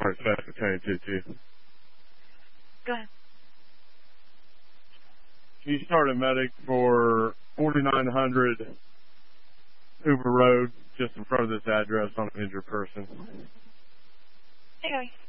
Alright, that's Battalion 2-2. Go ahead. Can you start a medic for 4900 Hoover Road, just in front of this address on an injured person? Hey, guys.